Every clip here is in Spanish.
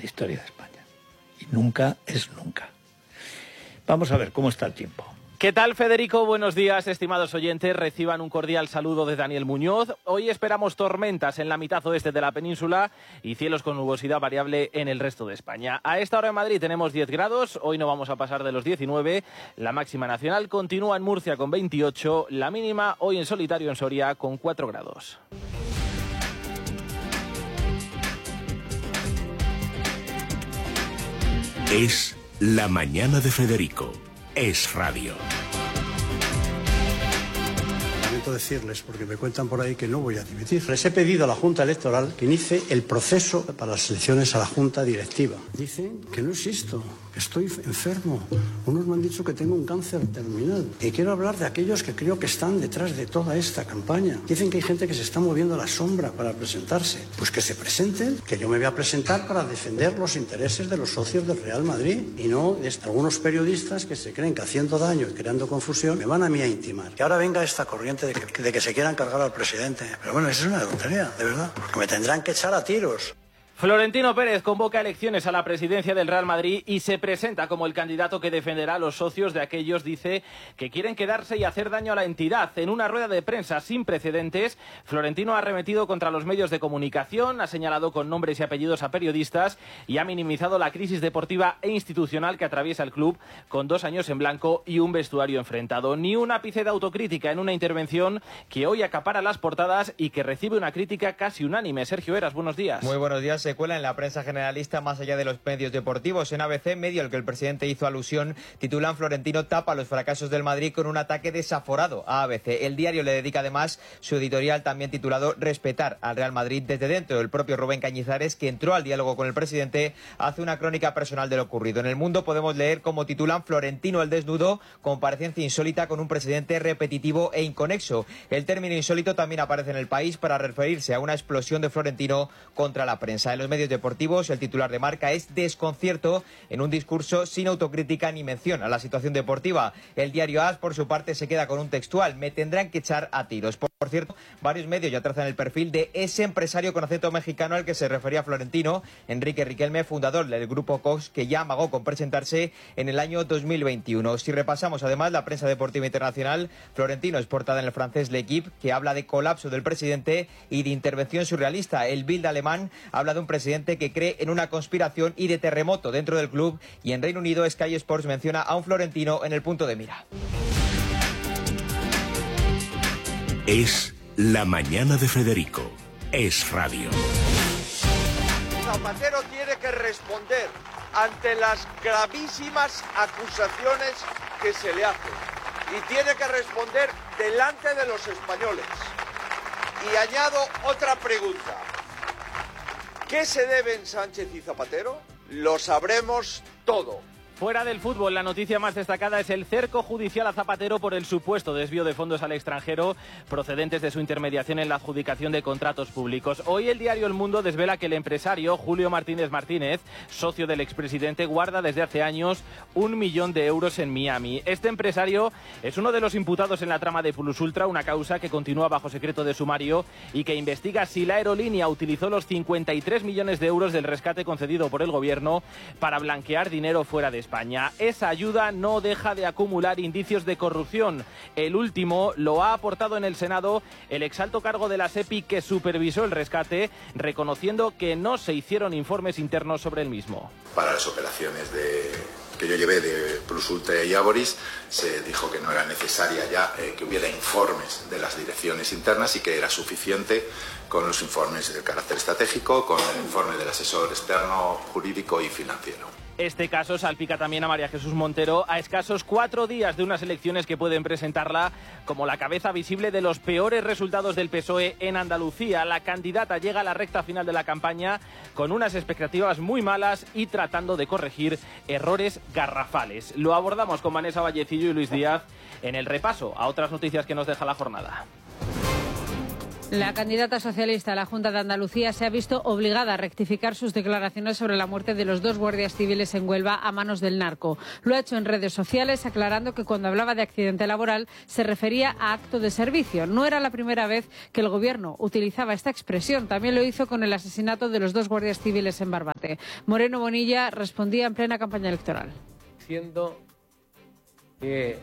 la historia de España. Y nunca es nunca. Vamos a ver cómo está el tiempo. ¿Qué tal, Federico? Buenos días, estimados oyentes. Reciban un cordial saludo de Daniel Muñoz. Hoy esperamos tormentas en la mitad oeste de la península y cielos con nubosidad variable en el resto de España. A esta hora en Madrid tenemos 10 grados, hoy no vamos a pasar de los 19. La máxima nacional continúa en Murcia con 28, la mínima hoy en solitario en Soria con 4 grados. Es la mañana de Federico. Es radio. Lamento decirles, porque me cuentan por ahí que no voy a dimitir. Les he pedido a la Junta Electoral que inicie el proceso para las elecciones a la Junta Directiva. Dicen que no existo, que estoy enfermo. Unos me han dicho que tengo un cáncer terminal. Y quiero hablar de aquellos que creo que están detrás de toda esta campaña. Dicen que hay gente que se está moviendo a la sombra para presentarse. Pues que se presenten, que yo me voy a presentar para defender los intereses de los socios del Real Madrid y no de algunos periodistas que se creen que haciendo daño y creando confusión me van a mí a intimar. Que ahora venga esta corriente de que se quieran cargar al presidente. Pero bueno, eso es una tontería, de verdad. Porque me tendrán que echar a tiros. Florentino Pérez convoca elecciones a la presidencia del Real Madrid y se presenta como el candidato que defenderá a los socios de aquellos, dice, que quieren quedarse y hacer daño a la entidad. En una rueda de prensa sin precedentes, Florentino ha arremetido contra los medios de comunicación, ha señalado con nombres y apellidos a periodistas y ha minimizado la crisis deportiva e institucional que atraviesa el club con 2 años en blanco y un vestuario enfrentado. Ni un ápice de autocrítica en una intervención que hoy acapara las portadas y que recibe una crítica casi unánime. Sergio Heras, buenos días. Muy buenos días. Se cuela en la prensa generalista más allá de los medios deportivos. En ABC, medio al que el presidente hizo alusión, titulan: Florentino tapa los fracasos del Madrid con un ataque desaforado a ABC. El diario le dedica además su editorial también titulado Respetar al Real Madrid desde dentro. El propio Rubén Cañizares, que entró al diálogo con el presidente, hace una crónica personal de lo ocurrido. En El Mundo podemos leer cómo titulan: Florentino el desnudo, comparecencia insólita con un presidente repetitivo e inconexo. El término insólito también aparece en El País para referirse a una explosión de Florentino contra la prensa. En los medios deportivos, el titular de Marca es desconcierto en un discurso sin autocrítica ni mención a la situación deportiva. El diario AS, por su parte, se queda con un textual: me tendrán que echar a tiros. Por cierto, varios medios ya trazan el perfil de ese empresario con acento mexicano al que se refería Florentino, Enrique Riquelme, fundador del grupo Cox, que ya amagó con presentarse en el año 2021. Si repasamos además la prensa deportiva internacional, Florentino es portada en el francés L'Equipe, que habla de colapso del presidente y de intervención surrealista. El Bild alemán habla de un presidente que cree en una conspiración y de terremoto dentro del club, y en Reino Unido Sky Sports menciona a un florentino en el punto de mira. Es la mañana de Federico. Es radio. Zapatero tiene que responder ante las gravísimas acusaciones que se le hacen y tiene que responder delante de los españoles. Y añado otra pregunta. ¿Qué se deben Sánchez y Zapatero? Lo sabremos todo. Fuera del fútbol, la noticia más destacada es el cerco judicial a Zapatero por el supuesto desvío de fondos al extranjero procedentes de su intermediación en la adjudicación de contratos públicos. Hoy el diario El Mundo desvela que el empresario Julio Martínez Martínez, socio del expresidente, guarda desde hace años 1 millón de euros en Miami. Este empresario es uno de los imputados en la trama de Plus Ultra, una causa que continúa bajo secreto de sumario y que investiga si la aerolínea utilizó los 53 millones de euros del rescate concedido por el gobierno para blanquear dinero fuera de España. Esa ayuda no deja de acumular indicios de corrupción. El último lo ha aportado en el Senado el exalto cargo de la SEPI que supervisó el rescate, reconociendo que no se hicieron informes internos sobre el mismo. Para las operaciones que yo llevé de Plus Ultra y Ávoris, se dijo que no era necesaria ya que hubiera informes de las direcciones internas y que era suficiente con los informes de carácter estratégico, con el informe del asesor externo, jurídico y financiero. Este caso salpica también a María Jesús Montero a escasos 4 días de unas elecciones que pueden presentarla como la cabeza visible de los peores resultados del PSOE en Andalucía. La candidata llega a la recta final de la campaña con unas expectativas muy malas y tratando de corregir errores garrafales. Lo abordamos con Vanessa Vallecillo y Luis Díaz en el repaso a otras noticias que nos deja la jornada. La candidata socialista a la Junta de Andalucía se ha visto obligada a rectificar sus declaraciones sobre la muerte de los 2 guardias civiles en Huelva a manos del narco. Lo ha hecho en redes sociales, aclarando que cuando hablaba de accidente laboral se refería a acto de servicio. No era la primera vez que el Gobierno utilizaba esta expresión. También lo hizo con el asesinato de los 2 guardias civiles en Barbate. Moreno Bonilla respondía en plena campaña electoral. Diciendo que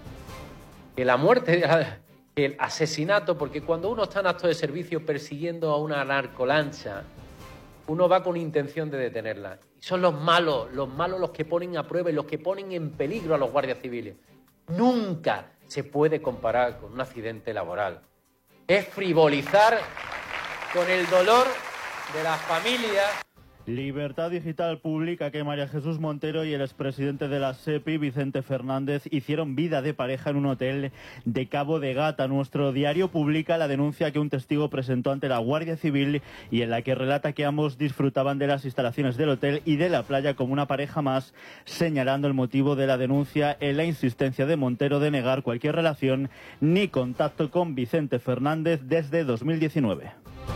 la muerte... el asesinato, porque cuando uno está en acto de servicio persiguiendo a una narcolancha, uno va con intención de detenerla. Y son los malos los que ponen a prueba y los que ponen en peligro a los guardias civiles. Nunca se puede comparar con un accidente laboral. Es frivolizar con el dolor de las familias. Libertad Digital publica que María Jesús Montero y el expresidente de la SEPI, Vicente Fernández, hicieron vida de pareja en un hotel de Cabo de Gata. Nuestro diario publica la denuncia que un testigo presentó ante la Guardia Civil y en la que relata que ambos disfrutaban de las instalaciones del hotel y de la playa como una pareja más, señalando el motivo de la denuncia en la insistencia de Montero de negar cualquier relación ni contacto con Vicente Fernández desde 2019.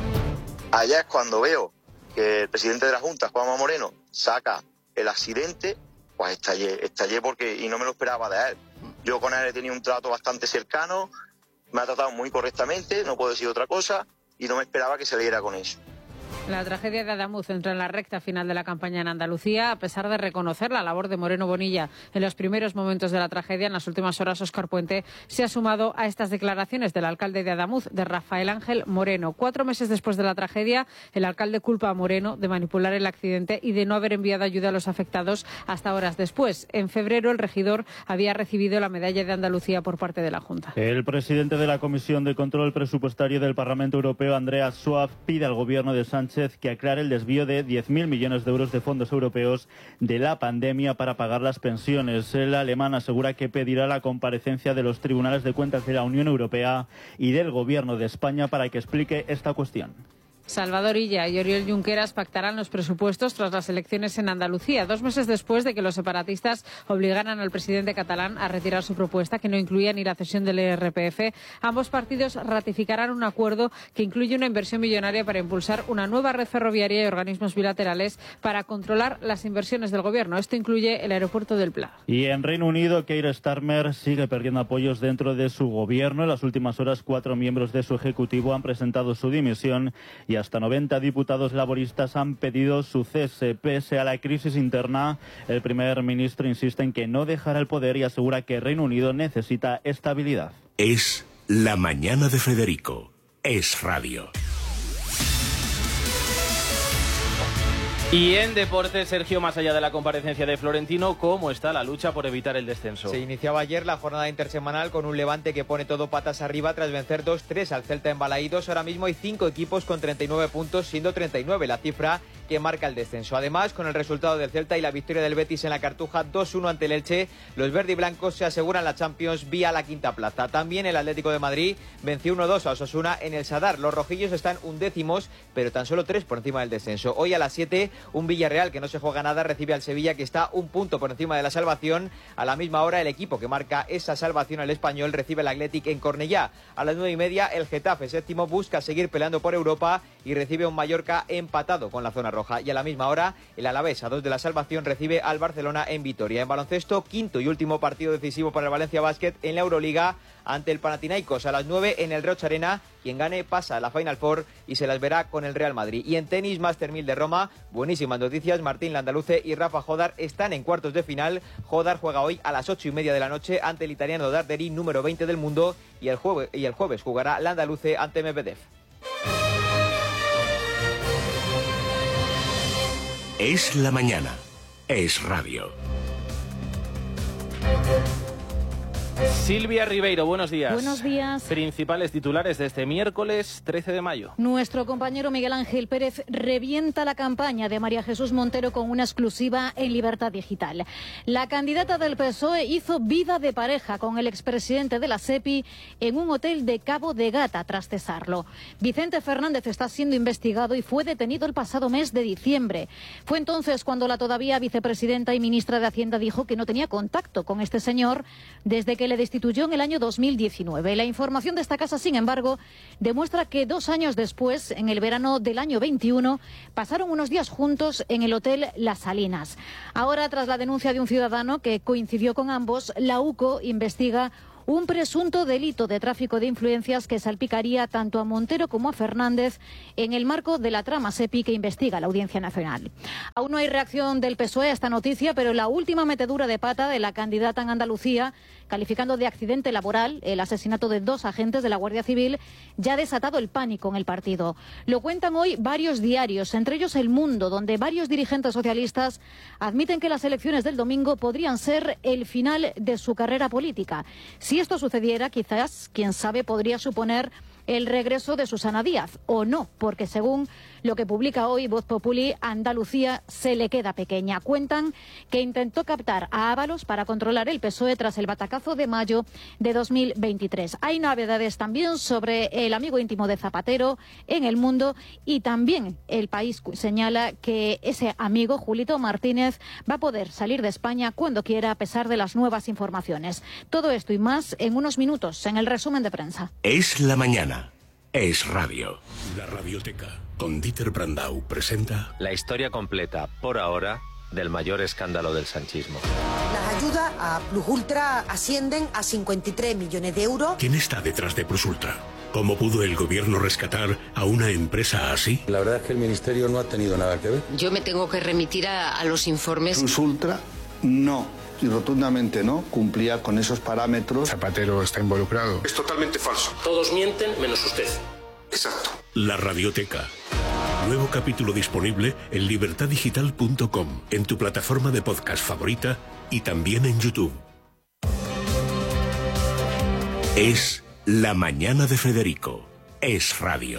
Allá es cuando veo que el presidente de la Junta, Juanma Moreno, saca el accidente, pues estallé porque, y no me lo esperaba de él. Yo con él he tenido un trato bastante cercano, me ha tratado muy correctamente, no puedo decir otra cosa, y no me esperaba que saliera con eso. La tragedia de Adamuz entra en la recta final de la campaña en Andalucía. A pesar de reconocer la labor de Moreno Bonilla en los primeros momentos de la tragedia, en las últimas horas Óscar Puente se ha sumado a estas declaraciones del alcalde de Adamuz, de Rafael Ángel Moreno. 4 meses después de la tragedia, el alcalde culpa a Moreno de manipular el accidente y de no haber enviado ayuda a los afectados hasta horas después. En febrero, el regidor había recibido la medalla de Andalucía por parte de la Junta. El presidente de la Comisión de Control Presupuestario del Parlamento Europeo, Andreas Schwab, pide al gobierno de Sánchez que aclare el desvío de 10.000 millones de euros de fondos europeos de la pandemia para pagar las pensiones. El alemán asegura que pedirá la comparecencia de los tribunales de cuentas de la Unión Europea y del Gobierno de España para que explique esta cuestión. Salvador Illa y Oriol Junqueras pactarán los presupuestos tras las elecciones en Andalucía, 2 meses después de que los separatistas obligaran al presidente catalán a retirar su propuesta, que no incluía ni la cesión del IRPF. Ambos partidos ratificarán un acuerdo que incluye una inversión millonaria para impulsar una nueva red ferroviaria y organismos bilaterales para controlar las inversiones del gobierno. Esto incluye el aeropuerto del Pla. Y en Reino Unido, Keir Starmer sigue perdiendo apoyos dentro de su gobierno. En las últimas horas, 4 miembros de su ejecutivo han presentado su dimisión y hasta 90 diputados laboristas han pedido su cese. Pese a la crisis interna, el primer ministro insiste en que no dejará el poder y asegura que Reino Unido necesita estabilidad. Es La Mañana de Federico. Es Radio. Y en deporte, Sergio, más allá de la comparecencia de Florentino, ¿cómo está la lucha por evitar el descenso? Se iniciaba ayer la jornada intersemanal con un Levante que pone todo patas arriba tras vencer 2-3 al Celta en Balaídos. Ahora mismo hay 5 equipos con 39 puntos, siendo 39 la cifra que marca el descenso. Además, con el resultado del Celta y la victoria del Betis en la Cartuja 2-1 ante el Elche, los verdiblancos se aseguran la Champions vía la quinta plaza. También el Atlético de Madrid venció 1-2 a Osasuna en el Sadar. Los rojillos están 11º, pero tan solo 3 por encima del descenso. Hoy a las 7, un Villarreal que no se juega nada recibe al Sevilla, que está 1 punto por encima de la salvación. A la misma hora, el equipo que marca esa salvación al Español recibe el Athletic en Cornellá. A las 9:30, el Getafe, 7º, busca seguir peleando por Europa y recibe un Mallorca empatado con la zona roja. Y a la misma hora, el Alavés, a 2 de la salvación, recibe al Barcelona en Vitoria. En baloncesto, 5º y último partido decisivo para el Valencia Basket en la Euroliga ante el Panathinaikos. A las 9 en el Roch Arena. Quien gane pasa a la Final Four y se las verá con el Real Madrid. Y en tenis, Master 1000 de Roma, buenísimas noticias. Martín Landaluce y Rafa Jodar están en cuartos de final. Jodar juega hoy a las 8:30 de la noche ante el italiano Darderi, número 20 del mundo. Y el jueves jugará Landaluce ante Medvedev. Es la mañana. Es radio. Silvia Ribeiro, buenos días. Buenos días. Principales titulares de este miércoles 13 de mayo. Nuestro compañero Miguel Ángel Pérez revienta la campaña de María Jesús Montero con una exclusiva en Libertad Digital. La candidata del PSOE hizo vida de pareja con el expresidente de la SEPI en un hotel de Cabo de Gata tras cesarlo. Vicente Fernández está siendo investigado y fue detenido el pasado mes de diciembre. Fue entonces cuando la todavía vicepresidenta y ministra de Hacienda dijo que no tenía contacto con este señor desde que el le destituyó en el año 2019. La información de esta casa, sin embargo, demuestra que 2 años después, en el verano del año 21, pasaron unos días juntos en el Hotel Las Salinas. Ahora, tras la denuncia de un ciudadano que coincidió con ambos, la UCO investiga un presunto delito de tráfico de influencias que salpicaría tanto a Montero como a Fernández en el marco de la trama SEPI que investiga la Audiencia Nacional. Aún no hay reacción del PSOE a esta noticia, pero la última metedura de pata de la candidata en Andalucía, calificando de accidente laboral el asesinato de 2 agentes de la Guardia Civil, ya ha desatado el pánico en el partido. Lo cuentan hoy varios diarios, entre ellos El Mundo, donde varios dirigentes socialistas admiten que las elecciones del domingo podrían ser el final de su carrera política. Si esto sucediera, quizás, quién sabe, podría suponer el regreso de Susana Díaz, o no, porque según lo que publica hoy Voz Populi, Andalucía se le queda pequeña. Cuentan que intentó captar a Ábalos para controlar el PSOE tras el batacazo de mayo de 2023. Hay novedades también sobre el amigo íntimo de Zapatero en El Mundo, y también El País señala que ese amigo, Julito Martínez, va a poder salir de España cuando quiera a pesar de las nuevas informaciones. Todo esto y más en unos minutos en el resumen de prensa. Es la mañana. Es radio. La Radioteca, con Dieter Brandau, presenta la historia completa, por ahora, del mayor escándalo del sanchismo. Las ayudas a Plus Ultra ascienden a 53 millones de euros. ¿Quién está detrás de Plus Ultra? ¿Cómo pudo el gobierno rescatar a una empresa así? La verdad es que el ministerio no ha tenido nada que ver. Yo me tengo que remitir a los informes. Plus Ultra no, y rotundamente no, cumplía con esos parámetros. Zapatero está involucrado. Es totalmente falso. Todos mienten menos usted. Exacto. La Radioteca. Nuevo capítulo disponible en libertadigital.com, en tu plataforma de podcast favorita y también en YouTube. Es la mañana de Federico. Es radio.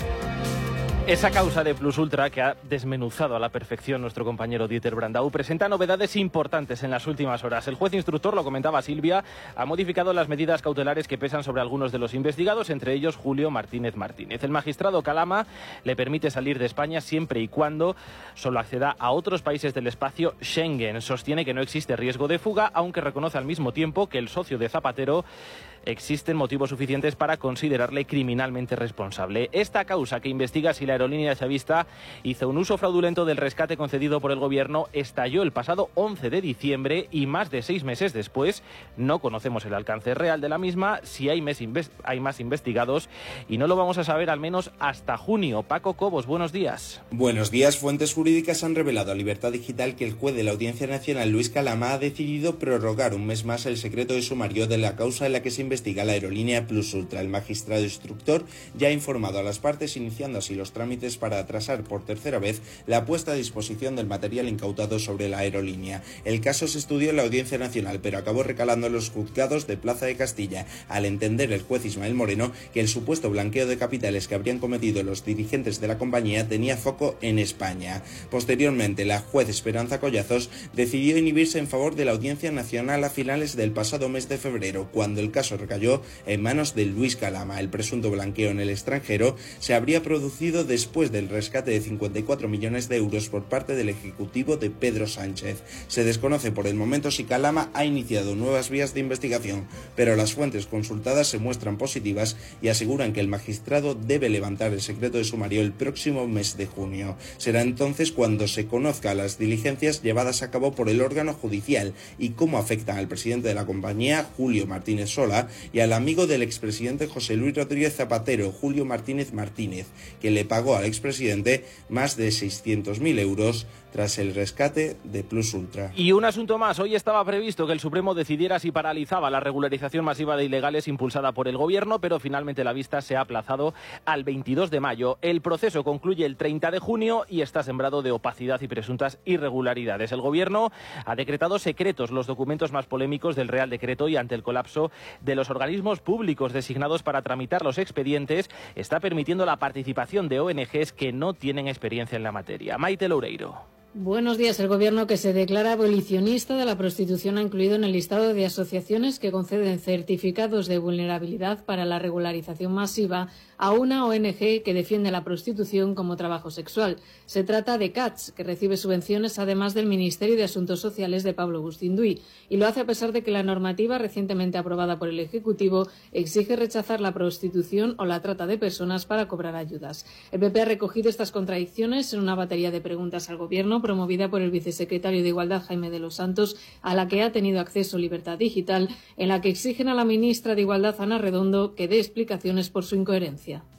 Esa causa de Plus Ultra que ha desmenuzado a la perfección nuestro compañero Dieter Brandau presenta novedades importantes en las últimas horas. El juez instructor, lo comentaba Silvia, ha modificado las medidas cautelares que pesan sobre algunos de los investigados, entre ellos Julio Martínez Martínez. El magistrado Calama le permite salir de España siempre y cuando solo acceda a otros países del espacio Schengen. Sostiene que no existe riesgo de fuga, aunque reconoce al mismo tiempo que el socio de Zapatero existen motivos suficientes para considerarle criminalmente responsable. Esta causa, que investiga si la aerolínea chavista hizo un uso fraudulento del rescate concedido por el gobierno, estalló el pasado 11 de diciembre y más de 6 meses después no conocemos el alcance real de la misma, si hay más investigados, y no lo vamos a saber al menos hasta junio. Paco Cobos, buenos días. Buenos días. Fuentes jurídicas han revelado a Libertad Digital que el juez de la Audiencia Nacional, Luis Calama, ha decidido prorrogar un mes más el secreto de sumario de la causa en la que se investiga la aerolínea Plus Ultra. El magistrado instructor ya ha informado a las partes, iniciando así los trámites para atrasar por tercera vez la puesta a disposición del material incautado sobre la aerolínea. El caso se estudió en la Audiencia Nacional, pero acabó recalando en los juzgados de Plaza de Castilla, al entender el juez Ismael Moreno que el supuesto blanqueo de capitales que habrían cometido los dirigentes de la compañía tenía foco en España. Posteriormente, la juez Esperanza Collazos decidió inhibirse en favor de la Audiencia Nacional a finales del pasado mes de febrero, cuando el caso recayó en manos de Luis Calama. El presunto blanqueo en el extranjero se habría producido después del rescate de 54 millones de euros por parte del ejecutivo de Pedro Sánchez. Se desconoce por el momento si Calama ha iniciado nuevas vías de investigación, pero las fuentes consultadas se muestran positivas y aseguran que el magistrado debe levantar el secreto de sumario el próximo mes de junio. Será entonces cuando se conozca las diligencias llevadas a cabo por el órgano judicial y cómo afectan al presidente de la compañía, Julio Martínez Sola, y al amigo del expresidente José Luis Rodríguez Zapatero, Julio Martínez Martínez, que le pagó al expresidente más de 600.000 euros tras el rescate de Plus Ultra. Y un asunto más. Hoy estaba previsto que el Supremo decidiera si paralizaba la regularización masiva de ilegales impulsada por el gobierno, pero finalmente la vista se ha aplazado al 22 de mayo. El proceso concluye el 30 de junio y está sembrado de opacidad y presuntas irregularidades. El gobierno ha decretado secretos los documentos más polémicos del Real Decreto y, ante el colapso de los organismos públicos designados para tramitar los expedientes, está permitiendo la participación de ONGs que no tienen experiencia en la materia. Maite Loureiro. Buenos días. El Gobierno, que se declara abolicionista de la prostitución, ha incluido en el listado de asociaciones que conceden certificados de vulnerabilidad para la regularización masiva a una ONG que defiende la prostitución como trabajo sexual. Se trata de CATS, que recibe subvenciones además del Ministerio de Asuntos Sociales de Pablo Gustinduy, y lo hace a pesar de que la normativa recientemente aprobada por el Ejecutivo exige rechazar la prostitución o la trata de personas para cobrar ayudas. El PP ha recogido estas contradicciones en una batería de preguntas al Gobierno promovida por el vicesecretario de Igualdad, Jaime de los Santos, a la que ha tenido acceso Libertad Digital, en la que exigen a la ministra de Igualdad, Ana Redondo, que dé explicaciones por su incoherencia.